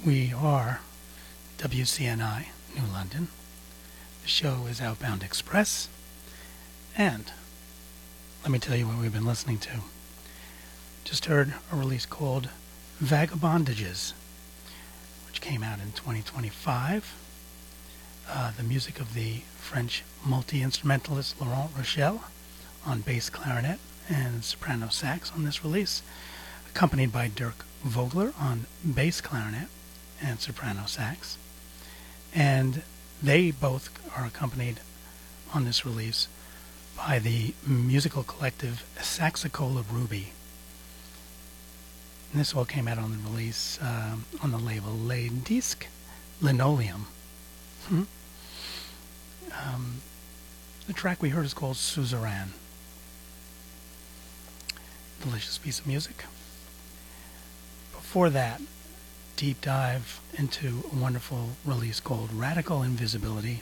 We are WCNI, New London. The show is Outbound Express. And let me tell you what we've been listening to. Just heard a release called Vagabondages, which came out in 2025. The music of the French multi-instrumentalist Laurent Rochelle on bass clarinet and soprano sax on this release, accompanied by Dirk Vogler on bass clarinet and soprano sax. And they both are accompanied on this release by the musical collective Saxicola Ruby. And this all came out on the release on the label Les Disques Linoleum. The track we heard is called Suzerain. Delicious piece of music. Before that, deep dive into a wonderful release called Radical Invisibility.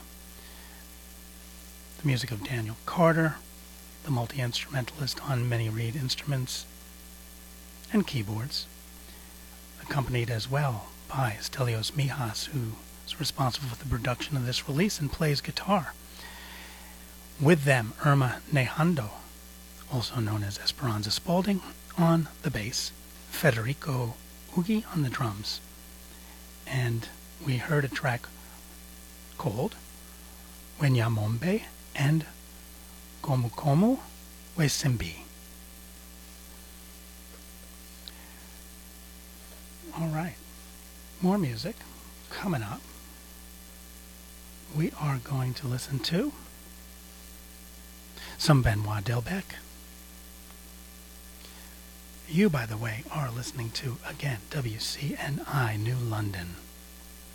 The music of Daniel Carter, the multi-instrumentalist on many reed instruments and keyboards, accompanied as well by Stelios Mihas, who is responsible for the production of this release and plays guitar. With them, Irma Nehando, also known as Esperanza Spalding, on the bass, Federico Ugi on the drums. And we heard a track called Wenyamombe and Gomukomu Wesimbi. All right, more music coming up. We are going to listen to some Benoit Delbecq. You, by the way, are listening to, again, WCNI New London.